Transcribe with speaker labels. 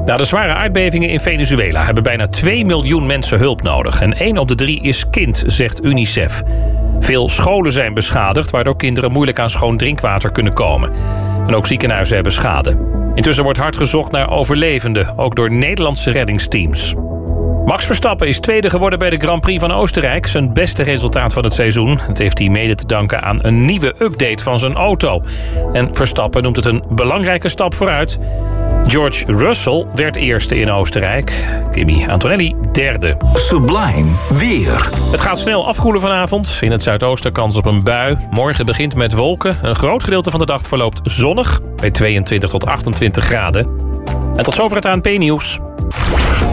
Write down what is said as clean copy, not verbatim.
Speaker 1: Na de zware aardbevingen in Venezuela hebben bijna 2 miljoen mensen hulp nodig. En 1 op de 3 is kind, zegt UNICEF. Veel scholen zijn beschadigd, waardoor kinderen moeilijk aan schoon drinkwater kunnen komen. En ook ziekenhuizen hebben schade. Intussen wordt hard gezocht naar overlevenden, ook door Nederlandse reddingsteams. Max Verstappen is tweede geworden bij de Grand Prix van Oostenrijk. Zijn beste resultaat van het seizoen. Het heeft hij mede te danken aan een nieuwe update van zijn auto. En Verstappen noemt het een belangrijke stap vooruit. George Russell werd eerste in Oostenrijk. Kimi Antonelli derde.
Speaker 2: Sublime weer.
Speaker 1: Het gaat snel afkoelen vanavond. In het zuidoosten kans op een bui. Morgen begint met wolken. Een groot gedeelte van de dag verloopt zonnig. Bij 22 tot 28 graden. En tot zover het ANP-nieuws.